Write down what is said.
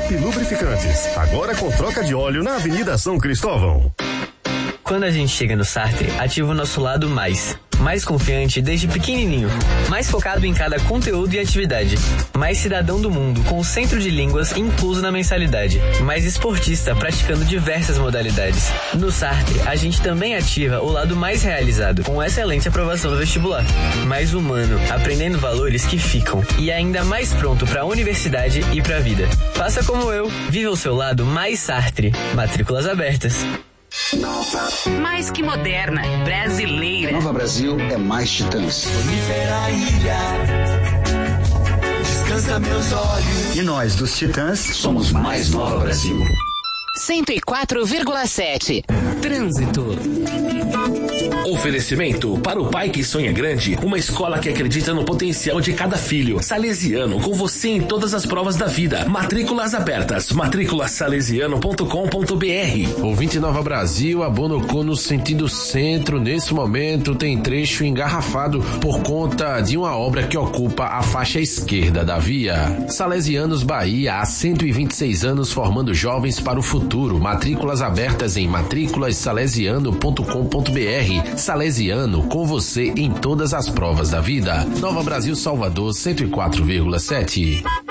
Top Lubrificantes, agora com troca de óleo na Avenida São Cristóvão. Quando a gente chega no Sartre, ativa o nosso lado mais confiante desde pequenininho, mais focado em cada conteúdo e atividade, mais cidadão do mundo com o centro de línguas incluso na mensalidade, mais esportista praticando diversas modalidades. No Sartre, a gente também ativa o lado mais realizado, com excelente aprovação no vestibular, mais humano, aprendendo valores que ficam, e ainda mais pronto para a universidade e para a vida. Faça como eu, viva o seu lado mais Sartre. Matrículas abertas. Mais que moderna, brasileira. Nova Brasil é mais Titãs. Sonífera ilha, descansa meus olhos. E nós dos Titãs somos mais Nova Brasil. 104,7. Trânsito. Oferecimento para o pai que sonha grande, uma escola que acredita no potencial de cada filho. Salesiano, com você em todas as provas da vida. Matrículas abertas. Matrículasalesiano.com.br. Ouvinte Nova Brasil, a Bonocô no sentido centro, nesse momento tem trecho engarrafado por conta de uma obra que ocupa a faixa esquerda da via. Salesianos Bahia, há 126 anos formando jovens para o futuro. Matrículas abertas em matrículasalesiano.com.br. Salesiano, com você em todas as provas da vida. Nova Brasil, Salvador, 104,7.